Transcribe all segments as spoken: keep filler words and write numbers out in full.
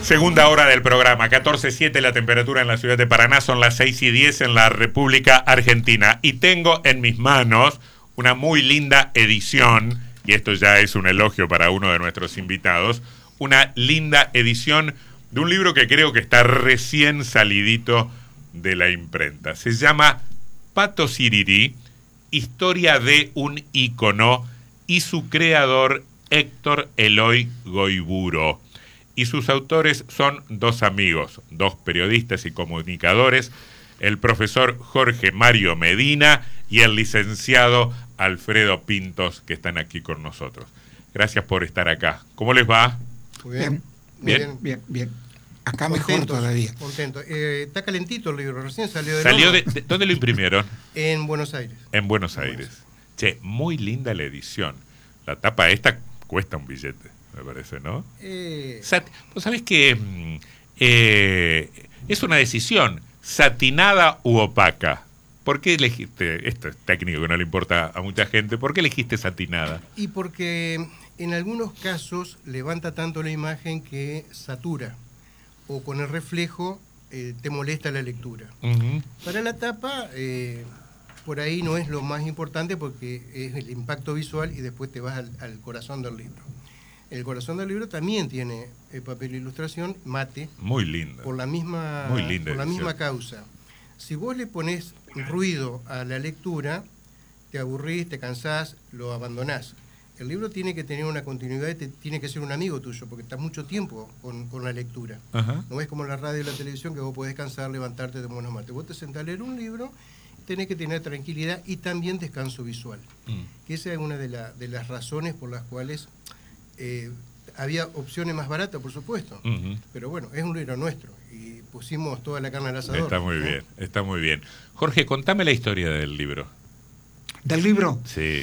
Segunda hora del programa, catorce siete la temperatura en la ciudad de Paraná, son las seis y diez en la República Argentina. Y tengo en mis manos una muy linda edición, y esto ya es un elogio para uno de nuestros invitados, una linda edición de un libro que creo que está recién salidito de la imprenta. Se llama Pato Sirirí, historia de un ícono, y su creador Héctor Eloy Goiburu. Y sus autores son dos amigos, dos periodistas y comunicadores, el profesor Jorge Mario Medina y el licenciado Alfredo Pintos, que están aquí con nosotros. Gracias por estar acá. ¿Cómo les va? Muy bien. Bien, bien, bien. bien. Acá Contentos, mejor todavía. Contento. Eh, está calentito el libro, recién salió de ¿Salió de, de, ¿Dónde lo imprimieron? En Buenos Aires. En Buenos Aires. Che, muy linda la edición. La tapa esta cuesta un billete, me parece, ¿no? Eh... Sat Vos sabés que eh, es una decisión, satinada u opaca. ¿Por qué elegiste, esto es técnico que no le importa a mucha gente, ¿por qué elegiste satinada? Y porque en algunos casos levanta tanto la imagen que satura, o con el reflejo eh, te molesta la lectura. Uh-huh. Para la tapa, eh, por ahí no es lo más importante porque es el impacto visual y después te vas al, al corazón del libro. El corazón del libro también tiene el papel de ilustración, mate. Muy linda. Por la misma, Muy linda por la edición. misma causa. Si vos le pones ruido a la lectura, te aburrís, te cansás, lo abandonás. El libro tiene que tener una continuidad y te, tiene que ser un amigo tuyo, porque estás mucho tiempo con, con la lectura. Uh-huh. No es como la radio y la televisión que vos podés descansar, levantarte de buenos martes. Vos te sentás a leer un libro, tenés que tener tranquilidad y también descanso visual. Mm. Que esa es una de, la, de las razones por las cuales eh, había opciones más baratas, por supuesto. Uh-huh. Pero bueno, es un libro nuestro y pusimos toda la carne al asador. Está muy ¿no? bien, está muy bien. Jorge, contame la historia del libro. ¿Del libro? Sí.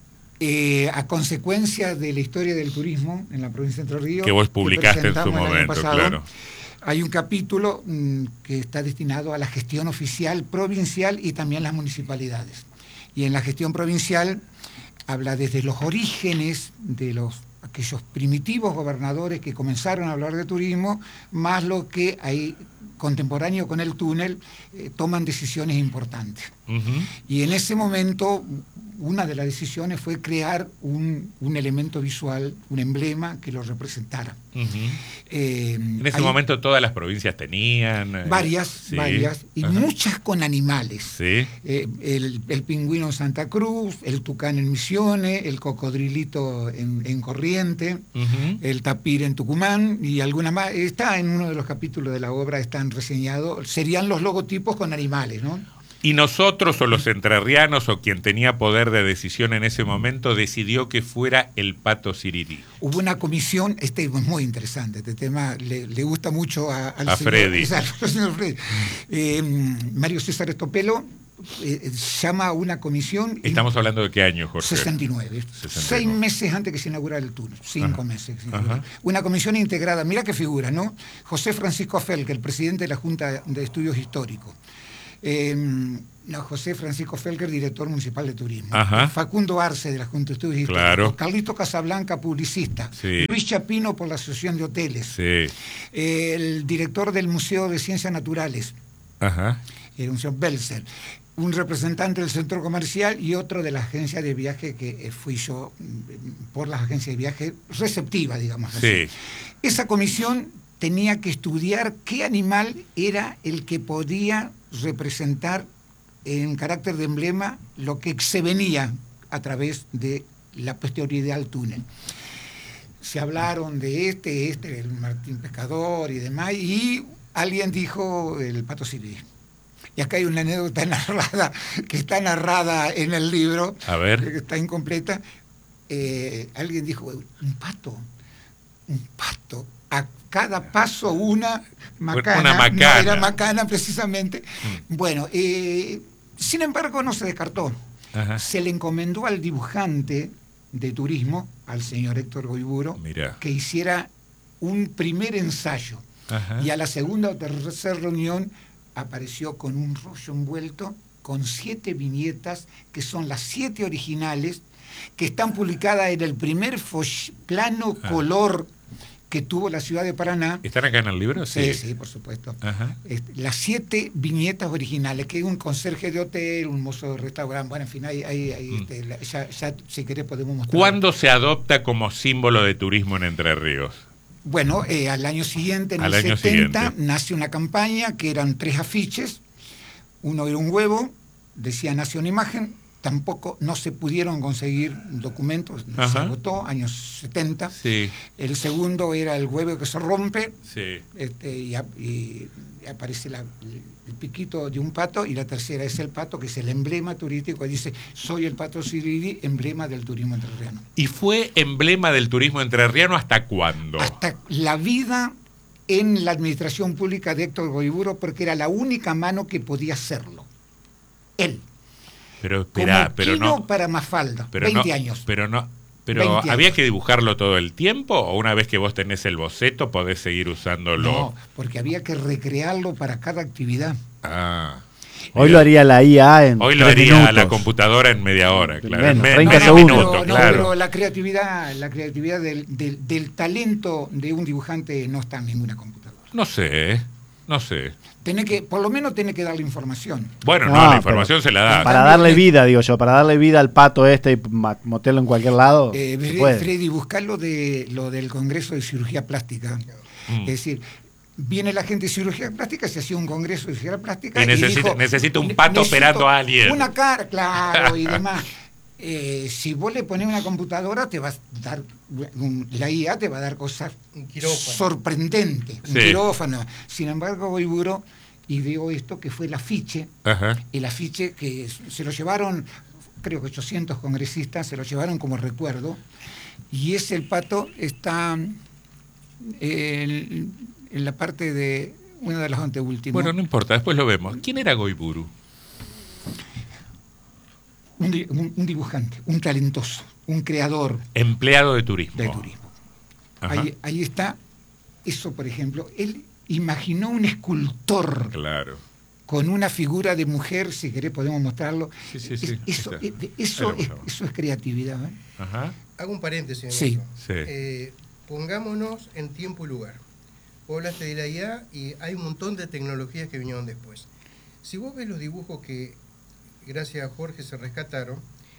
Eh, a consecuencia de la historia del turismo en la provincia de Entre Ríos, que vos publicaste en su momento, pasado, claro. Hay un capítulo mmm, que está destinado a la gestión oficial provincial y también las municipalidades. Y en la gestión provincial habla desde los orígenes de los aquellos primitivos gobernadores que comenzaron a hablar de turismo, más lo que hay contemporáneo con el túnel, eh, toman decisiones importantes. Uh-huh. Y en ese momento, una de las decisiones fue crear un, un elemento visual, un emblema que lo representara. Uh-huh. eh, en ese hay, momento todas las provincias tenían... Eh, varias, sí. varias, y uh-huh. muchas con animales. Sí. Eh, el, el pingüino en Santa Cruz, el tucán en Misiones, el cocodrilito en, en Corriente, uh-huh. el tapir en Tucumán, y alguna más. Está en uno de los capítulos de la obra, están reseñados, serían los logotipos con animales, ¿no? Y nosotros, o los entrerrianos, o quien tenía poder de decisión en ese momento, decidió que fuera el Pato Sirirí. Hubo una comisión, este es muy interesante, este tema le, le gusta mucho a, al a señor, Freddy. Al señor Freddy. Eh, Mario César Estopelo eh, llama a una comisión... ¿Estamos hablando de qué año, Jorge? sesenta y nueve. sesenta y nueve. Seis meses antes que se inaugurara el túnel, cinco Ajá. meses. Ajá. Una comisión integrada, mira qué figura, ¿no? José Francisco Felker, el presidente de la Junta de Estudios Históricos. Eh, no, José Francisco Felker, director municipal de turismo. Ajá. Facundo Arce, de la Junta de Estudios Históricos. Claro. Carlito Casablanca, publicista. Sí. Luis Chapino, por la Asociación de Hoteles. Sí. Eh, el director del Museo de Ciencias Naturales. Ajá. Era un señor Belser. Un representante del centro comercial y otro de la agencia de viaje, que eh, fui yo por las agencias de viaje receptiva, digamos así. Sí. Esa comisión tenía que estudiar qué animal era el que podía representar en carácter de emblema lo que se venía a través de la posterioridad al túnel. Se hablaron de este, este, el Martín Pescador y demás, y alguien dijo el Pato Sirirí. Y acá hay una anécdota narrada, que está narrada en el libro, a ver, que está incompleta. Eh, alguien dijo, un pato, un pato, a cada paso una macana, una macana. No era macana precisamente. Mm. Bueno, eh, sin embargo no se descartó. Ajá. Se le encomendó al dibujante de turismo, al señor Héctor Goiburu, Mirá. que hiciera un primer ensayo. Ajá. Y a la segunda o tercera reunión apareció con un rollo envuelto con siete viñetas, que son las siete originales, que están publicadas en el primer plano ah. color que tuvo la ciudad de Paraná. ¿Están acá en el libro? Sí, sí, sí, por supuesto. Ajá. Este, las siete viñetas originales, que es un conserje de hotel, un mozo de restaurante, bueno, en fin, ahí, ahí, ahí, mm. este, la, ya, ya si querés podemos mostrar. ¿Cuándo se adopta como símbolo de turismo en Entre Ríos? Bueno, eh, al año siguiente, en al el año setenta, siguiente. nace una campaña que eran tres afiches, uno era un huevo, decía Nación Imagen, tampoco no se pudieron conseguir documentos, Ajá. se agotó, años setenta. Sí. El segundo era el huevo que se rompe, sí. este, y, y, y aparece la, el piquito de un pato, y la tercera es el pato, que es el emblema turístico, dice, soy el pato Siriri, emblema del turismo entrerriano. ¿Y fue emblema del turismo entrerriano hasta cuándo? Hasta la vida en la administración pública de Héctor Goiburu, porque era la única mano que podía hacerlo. Él. Pero espera, Como pero Quino no. para Mafalda, Pero veinte no, años. Pero no. Pero ¿había años. que dibujarlo todo el tiempo? ¿O una vez que vos tenés el boceto podés seguir usándolo? No, porque había que recrearlo para cada actividad. Ah. Hoy lo haría la I A en Hoy lo tres haría minutos. la computadora en media hora, claro. Menos, en me- treinta menos segundos. minutos, Pero, no, claro. pero la creatividad, la creatividad del, del, del talento de un dibujante no está en ninguna computadora. No sé, no sé. Tiene que, por lo menos tiene que darle información. Bueno, no, No, la información pero se la da. Para darle vida, digo yo, para darle vida al pato este y ma- meterlo en cualquier lado. Eh, se Freddy, puede. Freddy, buscar lo, de, lo del Congreso de Cirugía Plástica. Mm. Es decir, viene la gente de cirugía plástica, se hacía un congreso de cirugía plástica. Y necesita- dijo, necesita un pato "Necesito operando a alguien". Una cara, claro, y demás. Eh, si vos le pones una computadora, te va a dar, un- la I A te va a dar cosas Un quirófano. sorprendentes, un Sí. quirófano. Sin embargo, Goiburu ideó esto que fue el afiche, Ajá. el afiche que se lo llevaron, creo que ochocientos congresistas, se lo llevaron como recuerdo, y ese el pato está en, en la parte de una de las anteúltimas. Bueno, no importa, después lo vemos. ¿Quién era Goiburu? un, di- un- un dibujante, un talentoso, un creador Empleado de turismo. de turismo. Ajá. Ahí, ahí está, eso por ejemplo, él imaginó un escultor Claro. con una figura de mujer, si querés podemos mostrarlo. Sí, sí, Es- sí, eso, ahí está. eh, eso, Ahí lo es, mostramos. eso es creatividad. ¿eh? Ajá. Hago un paréntesis. Sí. Ernesto. Sí. Eh, pongámonos en tiempo y lugar. Vos hablaste de la I A y hay un montón de tecnologías que vinieron después. Si vos ves los dibujos que, gracias a Jorge, se rescataron,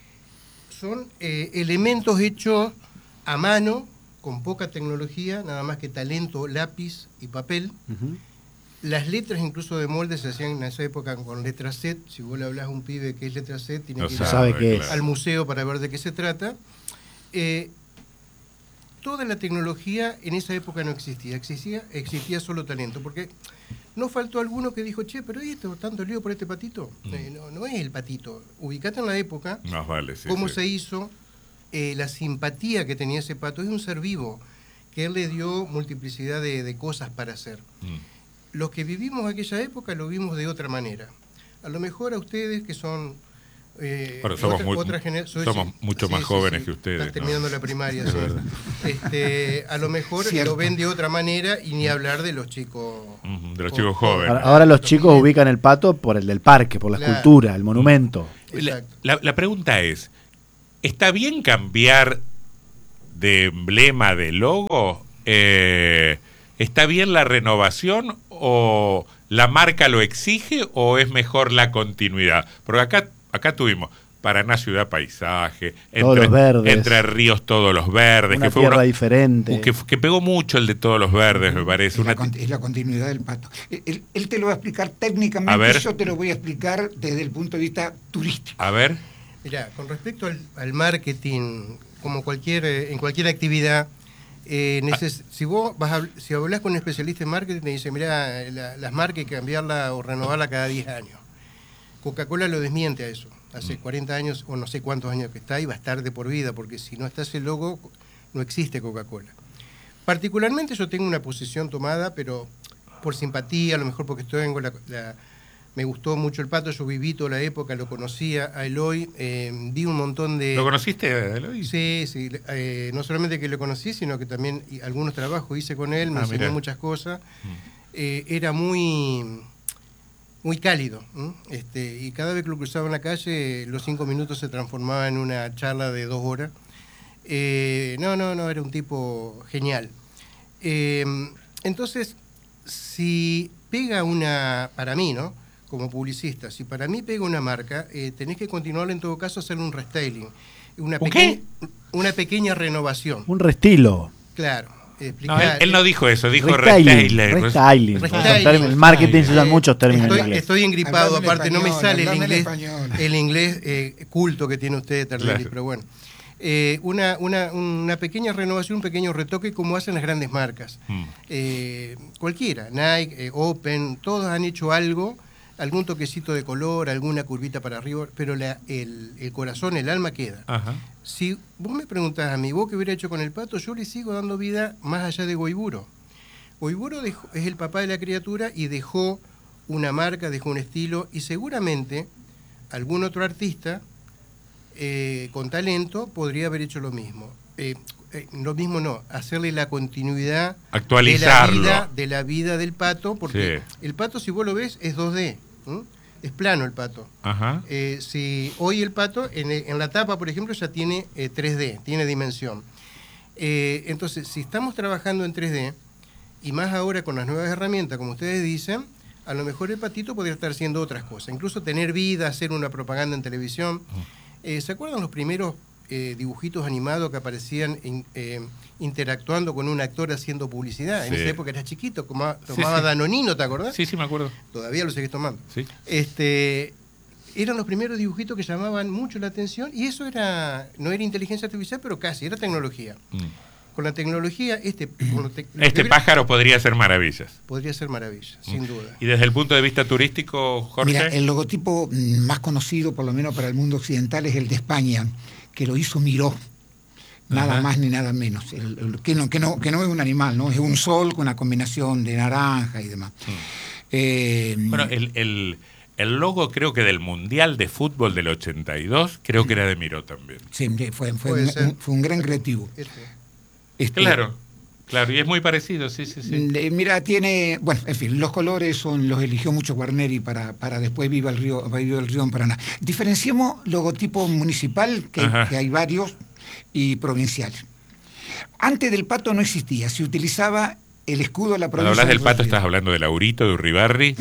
son eh, elementos hechos a mano, con poca tecnología, nada más que talento, lápiz y papel. Ujú. Las letras incluso de molde se hacían en esa época con letra set. Si vos le hablas a un pibe que es letra set, tiene No que ir No a- sabe qué es. claro. al museo para ver de qué se trata. Eh, toda la tecnología en esa época no existía, existía, existía solo talento, porque no faltó alguno que dijo, che, pero ¿y esto tanto lío por este patito? Mm. Eh, no, no es el patito. Ubicate en la época, Más vale, sí. cómo sí. se hizo, eh, la simpatía que tenía ese pato. Es un ser vivo, que él le dio multiplicidad de, de cosas para hacer. Mm. Los que vivimos aquella época lo vimos de otra manera. A lo mejor a ustedes que son... Eh, Bueno, somos otra- muy- otra gener- soy- somos mucho más jóvenes que ustedes, Estás ¿no? terminando la primaria, Es sí. verdad. Este, a lo mejor Cierto. lo ven de otra manera y ni hablar de los chicos... Ujú, de los jo- chicos jóvenes. Ahora, ahora los chicos ubican el pato por el del parque, por la Claro. escultura, el monumento. La, Exacto. la- la pregunta es, ¿está bien cambiar de emblema, de logo? Eh, ¿Está bien la renovación o la marca lo exige o es mejor la continuidad? Porque acá, acá tuvimos Paraná Ciudad Paisaje, Todos entre, los verdes. Entre Ríos Todos los Verdes, Una que fue tierra uno- diferente. que, que pegó mucho el de Todos los Verdes, me parece. Es la, Una, con- es la continuidad del pato. Él, él te lo va a explicar A técnicamente, ver. yo te lo voy a explicar desde el punto de vista turístico. a ver, Mirá, con respecto al, al marketing, como cualquier eh, en cualquier actividad, eh, neces- si vos vas a, si hablas con un especialista en marketing, te dice, mirá, la- las marcas hay que cambiarla o renovarla cada diez años. Coca-Cola lo desmiente a eso. Hace cuarenta años, o no sé cuántos años que está, y va a estar de por vida, porque si no está ese logo, no existe Coca-Cola. Particularmente yo tengo una posición tomada, pero por simpatía, a lo mejor porque estoy en la, la- me gustó mucho el pato, yo viví toda la época, lo conocía a Eloy, eh, vi un montón de... ¿lo conociste, Eloy? Sí, sí, eh, no solamente que lo conocí, sino que también y algunos trabajos hice con él, me Ah, enseñó mirá. muchas cosas. Eh, era muy, muy cálido, ¿m? Este, y cada vez que lo cruzaba en la calle, los cinco minutos se transformaba en una charla de dos horas. Eh, no, no, no, era un tipo genial. Eh, entonces, si pega una, para mí, ¿no? Como publicista, si para mí pega una marca, eh, tenés que continuar en todo caso a hacer un restyling. Una, ¿Un peque qué? una pequeña renovación. Un restilo. Claro. No, Explicar, él, él no dijo eso, dijo Restyling. restyling. Restyling. Restyling. El marketing se usan Eh, muchos términos estoy, en inglés. Estoy engripado, Hablame en aparte no me español, sale el hablame en inglés, español. el inglés eh, culto que tiene usted, Terlelli, Claro. pero bueno. Eh, una, una, una pequeña renovación, un pequeño retoque como hacen las grandes marcas. Mm. Eh, cualquiera, Nike, eh, Open, todos han hecho algo, algún toquecito de color, alguna curvita para arriba, pero la, el, el corazón, el alma queda. Ajá. Si vos me preguntás a mí, ¿vos qué hubiera hecho con el pato? Yo le sigo dando vida más allá de Goiburo. Goiburo dejó, es el papá de la criatura y dejó una marca, dejó un estilo, y seguramente algún otro artista eh, con talento podría haber hecho lo mismo. Eh, eh, lo mismo no, hacerle la continuidad Actualizarlo. de la vida, de la vida del pato, porque Sí. el pato, si vos lo ves, es dos D, ¿m? Es plano el pato. Ajá. Eh, si hoy el pato, en, en la tapa, por ejemplo, ya tiene eh, tres D, tiene dimensión. Eh, entonces, si estamos trabajando en tres D, y más ahora con las nuevas herramientas, como ustedes dicen, a lo mejor el patito podría estar haciendo otras cosas, incluso tener vida, hacer una propaganda en televisión. Eh, ¿Se acuerdan los primeros eh, dibujitos animados que aparecían in, eh, interactuando con un actor haciendo publicidad? En Sí. esa época era chiquito, como, Sí, tomaba sí. Danonino, ¿te acordás? Sí, sí, me acuerdo. Todavía lo seguís tomando. Sí. Este, eran los primeros dibujitos que llamaban mucho la atención, y eso era, no era inteligencia artificial, pero casi, era tecnología. Mm. Con la tecnología, este, con lo te- lo Este que- pájaro podría hacer maravillas. podría ser maravilla, sin duda. Y desde el punto de vista turístico, Jorge. Mira, el logotipo mm, más conocido, por lo menos para el mundo occidental, es el de España, que lo hizo Miró. Nada Ajá. más ni nada menos. El- el- que, no, que, no, que no es un animal, ¿no? Es un sol con una combinación de naranja y demás. Eh, Bueno, el, el, el logo creo que del Mundial de Fútbol del ochenta y dos, creo que era de Miró también. sí, fue, fue, Puede un, ser. un- fue un gran creativo. Este, Este, Claro, claro, y es muy parecido, sí, sí, sí. Eh, Mira, tiene, bueno, en fin, los colores son los eligió mucho Guarneri para, para después Viva el Río, Viva el Río en Paraná. Diferenciemos logotipo municipal, que, Ajá. que hay varios, y provincial. Antes del pato no existía, se utilizaba el escudo de la Cuando provincia. hablas del de pato, Río. estás hablando de Laurito, de Urribarri.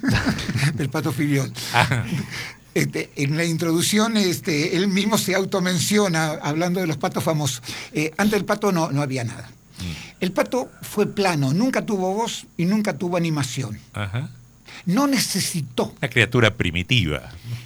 del pato filión. Ah, Este, en la introducción, este, él mismo se automenciona hablando de los patos famosos. Eh, antes del pato no, no había nada. El pato fue plano, nunca tuvo voz y nunca tuvo animación. ajá. No necesitó. Una criatura primitiva.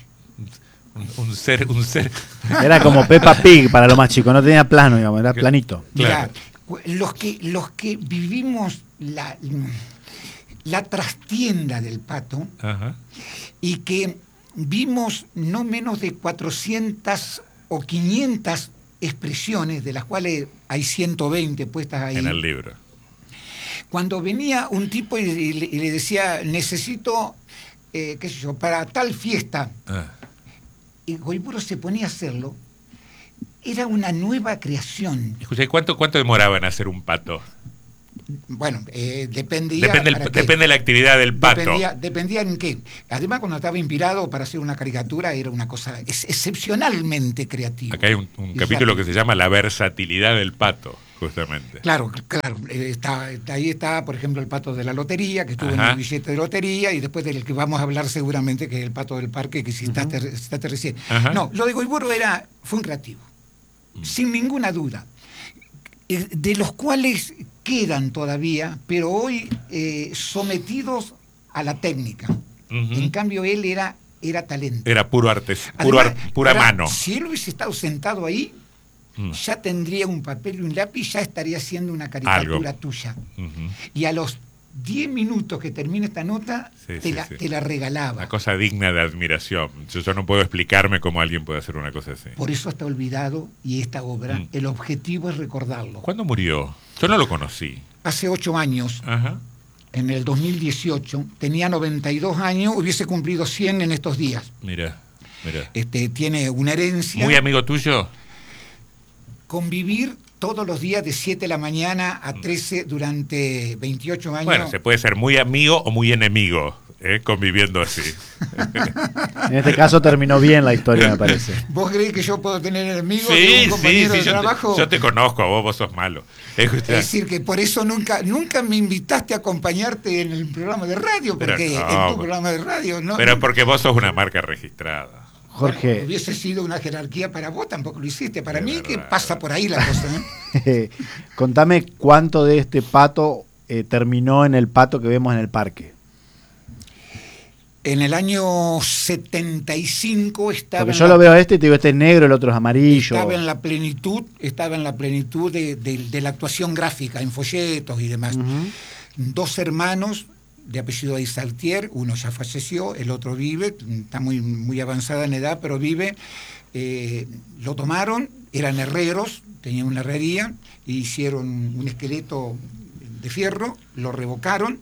Un, un ser, un ser. Era como Peppa Pig para lo más chico, no tenía plano, digamos, era planito. Claro. Mira, los que, los que vivimos la, la trastienda del pato Ajá. y que vimos no menos de cuatrocientas o quinientas expresiones, de las cuales hay ciento veinte puestas ahí. En el libro. Cuando venía un tipo y, y le- y le decía, necesito, eh, qué sé yo, para tal fiesta, Ah. y Goiburo se ponía a hacerlo, era una nueva creación. Escucha, ¿y cuánto, cuánto demoraba en hacer un pato? Bueno, eh, dependía... Depende, el- para qué. depende de la actividad del pato. Dependía, dependía en qué. Además, cuando estaba inspirado para hacer una caricatura, era una cosa ex- excepcionalmente creativa. Acá hay un, un Y capítulo rápido. que se llama La versatilidad del pato, justamente. Claro, claro. eh, Está, está- ahí está, por ejemplo, el pato de la lotería, que estuvo Ajá. en el billete de lotería, y después del que vamos a hablar seguramente, que es el pato del parque, que citaste, citaste recién. Ajá. No, lo de Goiburo era, fue un creativo, sin ninguna duda. Eh, De los cuales quedan todavía, pero hoy eh, sometidos a la técnica. Ujú. En cambio, él era, era talento. Era puro arte, puro Además, ar- pura ahora, mano. Si él hubiese estado sentado ahí, Mm. ya tendría un papel y un lápiz, ya estaría haciendo una caricatura Algo. tuya. Ujú. Y a los diez minutos que termine esta nota, Sí, te, sí, la, sí. te la regalaba. Una cosa digna de admiración. Yo, yo no puedo explicarme cómo alguien puede hacer una cosa así. Por eso está olvidado, y esta obra, Mm. el objetivo es recordarlo. ¿Cuándo murió? Yo no lo conocí. Hace ocho años, Ajá. en el dos mil dieciocho, tenía noventa y dos años, hubiese cumplido cien en estos días. Mira, mira. Este, tiene una herencia. ¿Muy amigo tuyo? Convivir todos los días de siete de la mañana a trece durante veintiocho años. Bueno, se puede ser muy amigo o muy enemigo. ¿eh? Conviviendo así. En este caso terminó bien la historia, me parece. ¿Vos creés que yo puedo tener enemigos Sí, de un compañero sí, de sí, yo trabajo? te, yo te conozco a vos, vos sos malo. Es, Es decir, que por eso nunca nunca me invitaste a acompañarte en el programa de radio, Pero porque no, en tu programa de radio no. pero porque vos sos una marca registrada. Jorge, Bueno, hubiese sido una jerarquía para vos, tampoco lo hiciste. Para De mí, verdad. que pasa por ahí la cosa, ¿eh? contame cuánto de este pato eh, terminó en el pato que vemos en el parque. En el año setenta y cinco estaba. Porque en yo la- lo veo a este y te digo, este es negro, el otro es amarillo. Estaba en la plenitud, estaba en la plenitud de, de- de la actuación gráfica, en folletos y demás. Ujú. Dos hermanos de apellido Aisaltier, uno ya falleció, el otro vive, está muy, muy avanzada en edad, pero vive. Eh, lo tomaron, eran herreros, tenían una herrería, e hicieron un esqueleto de fierro, lo revocaron,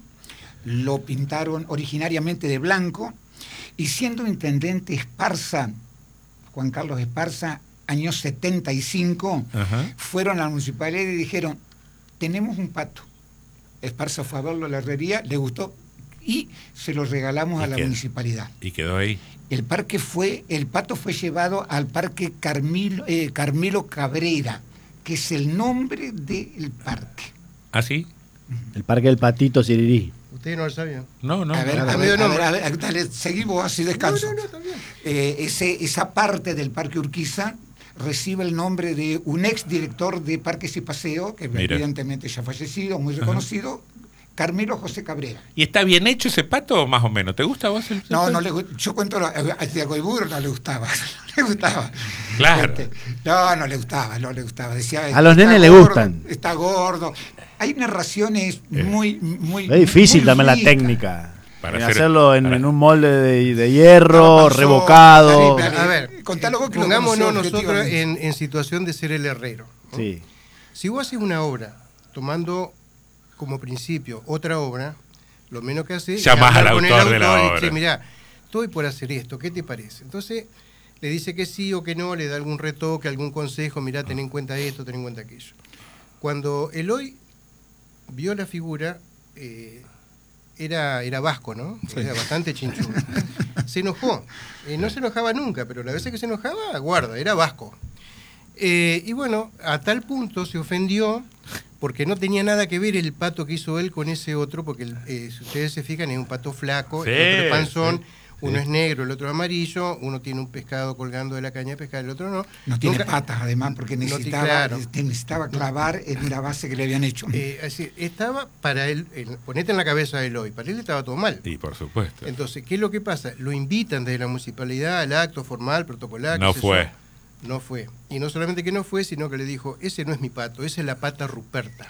lo pintaron originariamente de blanco, y siendo intendente Esparza, Juan Carlos Esparza, año setenta y cinco, Ajá. fueron a la municipalidad y dijeron, tenemos un pato. Esparza fue a verlo a la herrería, le gustó, y se lo regalamos ¿Y a la qué? municipalidad. Y quedó ahí. El parque fue, el pato fue llevado al parque Carmilo, eh, Carmelo Cabrera, que es el nombre del parque. ¿Ah, sí? El parque del patito Sirirí. Ustedes no lo sabían. No, no. a ver, no. a no. ver, a nombre. ver, a ver, dale, seguí vos, así descanso. No, no, no, está bien. Eh, ese, esa parte del Parque Urquiza recibe el nombre de un ex director de Parques y Paseo, que Mira. evidentemente ya falecido, muy reconocido, Carmelo José Cabrera. ¿Y está bien hecho ese pato o más o menos? ¿Te gusta a vos el No, no le gu- yo cuento, lo- a Tiago Ibur no le gustaba, no le gustaba. Claro. Este, no, no le gustaba, no le gustaba. Decía, A los está nenes le gordo, gustan. Está gordo. Hay narraciones muy, muy. Es difícil muy también la ricas. técnica. Para En hacer- hacerlo en, para- en un molde de, de hierro, Para panzón, revocado. dale, A ver, Contalo vos que lo pongámonos conocés nosotros objetivamente. en, en situación de ser el herrero, ¿no? Sí. Si vos haces una obra tomando como principio otra obra, lo menos que haces Llamás es hablar al con el autor de la autor y obra. decir, mirá, estoy por hacer esto, ¿qué te parece? Entonces le dice que sí o que no, le da algún retoque, algún consejo, mirá, ten en cuenta esto, ten en cuenta aquello. Cuando Eloy vio la figura, eh, era, era vasco, ¿no? Era bastante chinchudo. Se enojó. Eh, no se enojaba nunca, pero las veces que se enojaba, guarda, era vasco. Eh, y bueno, a tal punto se ofendió porque no tenía nada que ver el pato que hizo él con ese otro, porque el, eh, si ustedes se fijan es un pato flaco, Sí, el otro es panzón, sí, uno sí. es negro, el otro es amarillo, uno tiene un pescado colgando de la caña de pescar, el otro no. No tiene Nunca- patas, además, porque No ti- necesitaba, claro. necesitaba clavar en la base que le habían hecho. Eh, así, estaba para él, el- ponete en la cabeza de Eloy, para él estaba todo mal. Sí, por supuesto. Entonces, ¿qué es lo que pasa? Lo invitan desde la municipalidad al acto formal, protocolar. No qué sé fue. yo. No fue. Y no solamente que no fue, sino que le dijo, ese no es mi pato, esa es la pata Ruperta.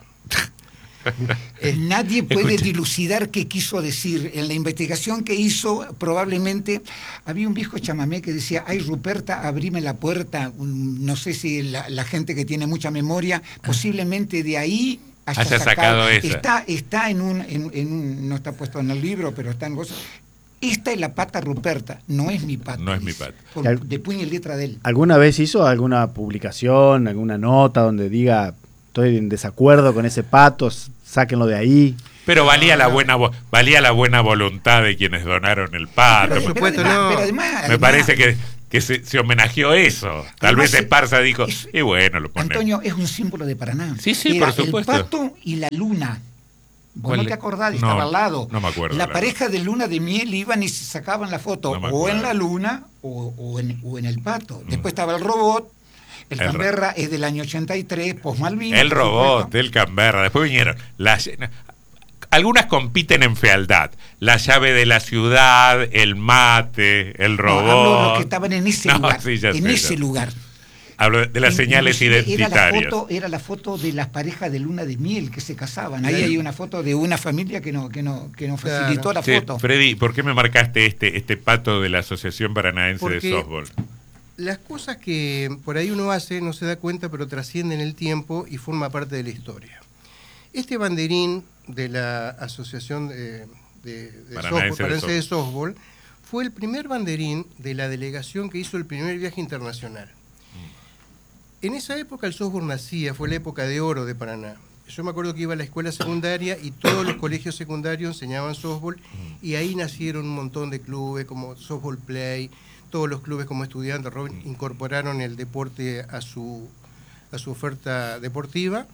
Eh, Nadie puede escucha. dilucidar qué quiso decir. En la investigación que hizo, probablemente había un viejo chamamé que decía, ay Ruperta, abrime la puerta. Un- No sé si la, la gente que tiene mucha memoria, posiblemente de ahí haya, Haya sacado esa. Está, está en un, en, en un, no está puesto en el libro, pero está en cosas. Esta es la pata Ruperta, no es mi pata. No es mi dice, pata. por- Y al- de puño y letra de él. ¿Alguna vez hizo alguna publicación, alguna nota donde diga estoy en desacuerdo con ese pato, s- sáquenlo de ahí? Pero valía la buena vo- valía la buena voluntad de quienes donaron el pato. Por Pero supuesto, además- no. pero además- Me además- parece que, que se, se homenajeó eso. Tal Además, vez Esparza dijo, es- y bueno, lo ponemos. Antonio, es un símbolo de Paraná. Sí, sí, Era por supuesto. El pato y la luna. Vos ¿Cuál no de- te acordás, no, estaba al lado. no me acuerdo, La la pareja de luna de miel iban y se sacaban la foto No me o en acuerdo. la luna o, o en, o en el pato. Después estaba el robot. El, El ro- Canberra es del año ochenta y tres, post Malvinas. El por robot, supuesto. el Canberra. Después vinieron las... Algunas compiten en fealdad. La llave de la ciudad, el mate, el No, robot. hablo de los que estaban en ese No, lugar. sí, ya en sé, ese ya. lugar. Hablo de las señales Inclusive era la identitarias. foto, era la foto de las parejas de luna de miel que se casaban. Ahí Claro. hay una foto de una familia que no, que no, que nos Claro. facilitó la Sí, foto. Freddy, ¿por qué me marcaste este, este pato de la Asociación Paranaense Porque- de Softball? Las cosas que por ahí uno hace no se da cuenta, pero trascienden el tiempo y forma parte de la historia. Este banderín de la Asociación de, de, de Paranaense Softball, de Paranaense de Softball fue el primer banderín de la delegación que hizo el primer viaje internacional. En esa época el softball nacía, fue la época de oro de Paraná. yo me acuerdo que iba a la escuela secundaria y todos los colegios secundarios enseñaban softball y ahí nacieron un montón de clubes como Softball Play, todos los clubes como estudiantes, Robin, incorporaron el deporte a su, a su oferta deportiva.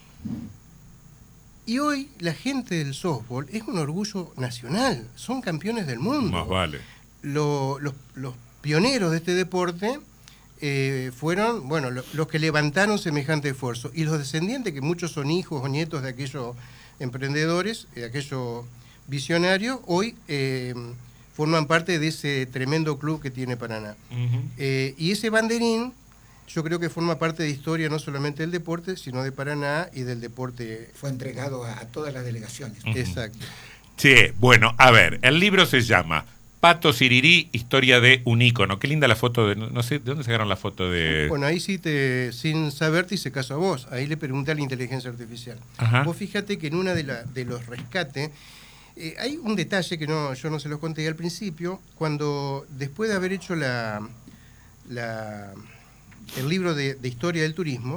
Y hoy la gente del softball es un orgullo nacional, son campeones del mundo. Más vale. Lo, los, los pioneros de este deporte eh, fueron, bueno, lo, los que levantaron semejante esfuerzo. Y los descendientes, que muchos son hijos o nietos de aquellos emprendedores, de aquellos visionarios, hoy eh, forman parte de ese tremendo club que tiene Paraná. Uh-huh. eh, y ese banderín, yo creo que forma parte de historia no solamente del deporte, sino de Paraná y del deporte. Fue entregado a, a todas las delegaciones. Uh-huh. Exacto. Sí, bueno, a ver, el libro se llama Pato Sirirí, historia de un ícono. Qué linda la foto de, no sé, ¿de dónde sacaron la foto de...? Bueno, ahí sí, te, sin saberte, hice caso a vos. Ahí le pregunté a la inteligencia artificial. Ajá. Vos fíjate que en una de, la, de los rescates, eh, hay un detalle que no, yo no se los conté al principio, cuando después de haber hecho la... la el libro de, de historia del turismo,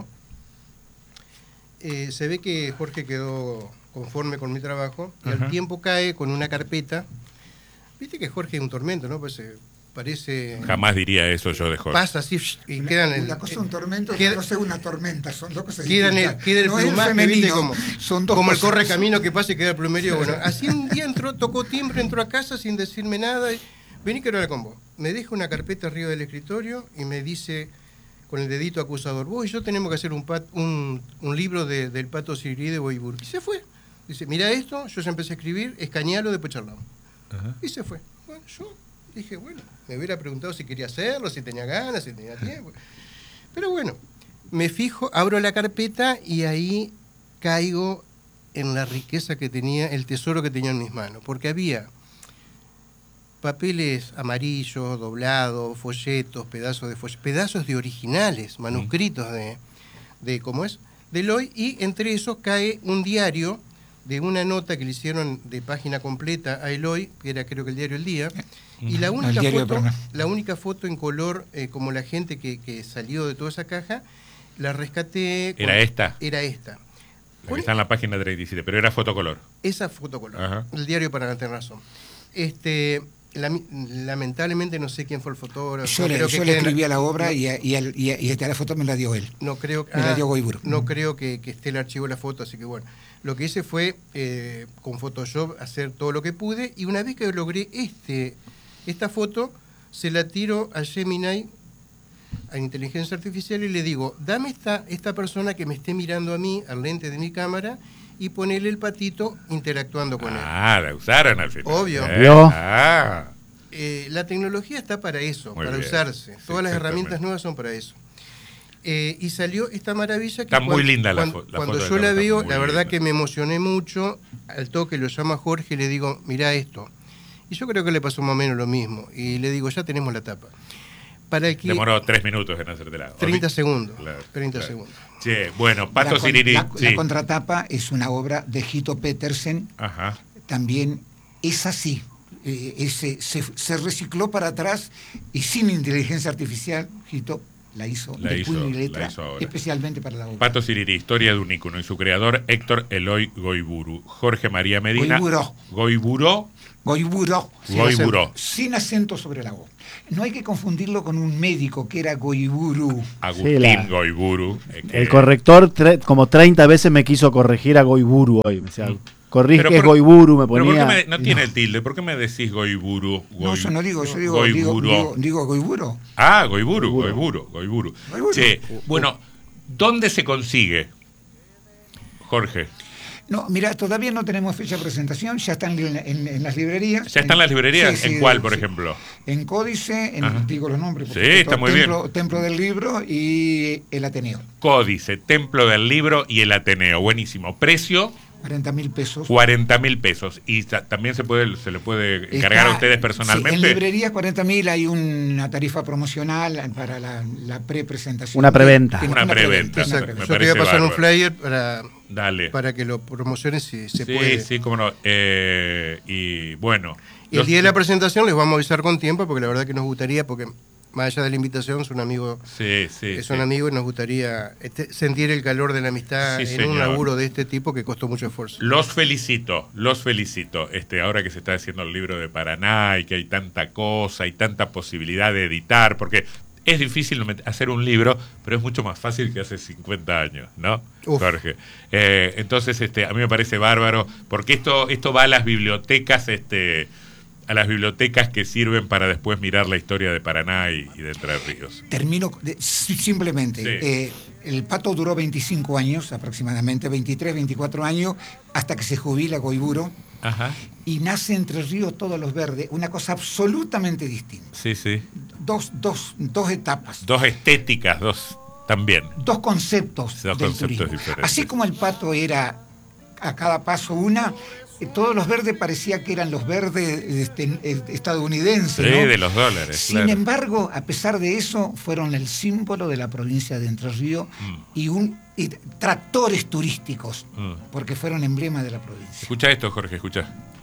eh, se ve que Jorge quedó conforme con mi trabajo y Ajá. al tiempo cae con una carpeta. Viste que Jorge es un tormento, ¿no? Pues eh, parece... Jamás diría eso yo de Jorge. Pasa así y una, quedan... Una cosa es un tormento, queda, no sé, una tormenta, son dos cosas queda distintas. El, queda el no plumaje, femenino, ¿viste? Como, son dos como el cosas. corre camino que pasa y queda el plumerio. Bueno, así un día entró, tocó timbre, entró a casa sin decirme nada. Y, vení que no era con vos. Me deja una carpeta arriba del escritorio y me dice... con el dedito acusador, vos y yo tenemos que hacer un, pat, un, un libro de, del Pato Sirirí de Goiburu. Y se fue. Dice, mira esto, yo ya empecé a escribir, escanealo, después charlamos. Ajá. Y se fue. Bueno, yo dije, bueno, me hubiera preguntado si quería hacerlo, si tenía ganas, si tenía tiempo. Pero bueno, me fijo, abro la carpeta y ahí caigo en la riqueza que tenía, el tesoro que tenía en mis manos. Porque había papeles amarillos, doblados, folletos, pedazos de folletos, pedazos de originales, manuscritos de, de ¿cómo es? de Eloy, y entre esos cae un diario de una nota que le hicieron de página completa a Eloy, que era creo que el diario El Día, y la única foto, la única foto en color, eh, como la gente que, que salió de toda esa caja, la rescaté. ¿Era con, esta? Era esta. La que está en la página treinta y siete, pero era fotocolor. Esa fotocolor, Ajá. el diario Paraná, tener razón. Este... La, lamentablemente no sé quién fue el fotógrafo. Yo, le, creo yo que le escribí no, a la obra no, y, a, y, a, y, a, y a la foto me la dio él. No creo, me ah, la dio Goiburu. No creo que, que esté el archivo de la foto, así que bueno. Lo que hice fue eh, con Photoshop hacer todo lo que pude y una vez que logré este esta foto, se la tiro a Gemini, a inteligencia artificial, y le digo, dame esta, esta persona que me esté mirando a mí, al lente de mi cámara, y ponele el patito interactuando con ah, él. Ah, la usaron al final. Obvio. Eh, ah. Eh, la tecnología está para eso, Muy para bien. usarse. Sí, Todas las herramientas nuevas son para eso. Eh, y salió esta maravilla que está cuando, muy linda la, cuando, fo la cuando foto. Cuando yo la veo, la verdad linda. que me emocioné mucho. Al toque lo llama Jorge y le digo, mirá esto. Y yo creo que le pasó más o menos lo mismo. Y le digo, ya tenemos la tapa. Para el que, Demoró tres minutos en hacértela. treinta segundos. Claro, treinta claro. segundos. Sí, bueno, Pato la, Sirirí. La, sí. la contratapa es una obra de Hito Petersen. Ajá. También es así. Eh, ese, se, se recicló para atrás y sin inteligencia artificial, Hito la hizo la de hizo, puño y letra, hizo especialmente para la obra. Pato Sirirí, historia de un ícono, y su creador Héctor Eloy Goiburu. Jorge María Medina. Goiburo. Goiburo. Goiburo. Goiburo. Sin acento sobre la O. No hay que confundirlo con un médico que era Goiburu. Agustín sí, la, Goiburu. Eh, que... El corrector tre como treinta veces me quiso corregir a Goiburu hoy. Me decía, corrige que es Goiburu, me ponía. Pero ¿por qué me, no tiene no. el tilde? ¿Por qué me decís Goiburu? Goib... No, yo no digo, yo digo Goiburu. Digo, digo, digo Goiburu. Ah, Goiburu, Goiburu, Goiburu. Goiburu. Che, bueno, ¿dónde se consigue, Jorge? No, mira, todavía no tenemos fecha de presentación, ya están en, en, en las librerías. ¿Ya están en las librerías? Sí, ¿En sí, cuál, por sí. ejemplo? En Códice, en, digo los nombres. Sí, está muy Templo, bien. Templo del Libro y el Ateneo. Códice, Templo del Libro y el Ateneo. Buenísimo. ¿Precio? cuarenta mil pesos. cuarenta mil pesos. ¿Y también se puede se le puede encargar Está, a ustedes personalmente? Sí, en librería cuarenta mil hay una tarifa promocional para la, la pre-presentación. Una preventa. Una, una preventa. Exacto. Me Yo te voy a pasar bárbaro. un flyer para, Dale. para que lo promociones si se sí, puede. Sí, sí, cómo no. Eh, y bueno. Y el día de la presentación les vamos a avisar con tiempo porque la verdad que nos gustaría, porque más allá de la invitación, son amigos, sí, sí, son sí. amigos y nos gustaría este, sentir el calor de la amistad Sí, en señor. un laburo de este tipo que costó mucho esfuerzo. Los felicito, los felicito. Este, ahora que se está haciendo el libro de Paraná y que hay tanta cosa y tanta posibilidad de editar, porque es difícil hacer un libro, pero es mucho más fácil que hace cincuenta años, ¿no, Uf. Jorge? Eh, entonces, este, a mí me parece bárbaro, porque esto, esto va a las bibliotecas, este, a las bibliotecas que sirven para después mirar la historia de Paraná y, y de Entre Ríos. Termino de, simplemente. Sí. Eh, el Pato duró veinticinco años, aproximadamente, veintitrés, veinticuatro años, hasta que se jubila Goiburo. Ajá. Y nace Entre Ríos Todos los Verdes, una cosa absolutamente distinta. Sí, sí. Dos, dos, dos etapas. Dos estéticas, dos también. Dos conceptos Dos del conceptos turismo. diferentes. Así como el Pato era a cada paso una, eh, Todos los Verdes parecía que eran los verdes este, eh, estadounidenses, Sí, ¿no? de los dólares. Sin claro. embargo, a pesar de eso, fueron el símbolo de la provincia de Entre Ríos Mm. y, un, y tractores turísticos, Mm. porque fueron emblema de la provincia. Escucha esto, Jorge, escucha.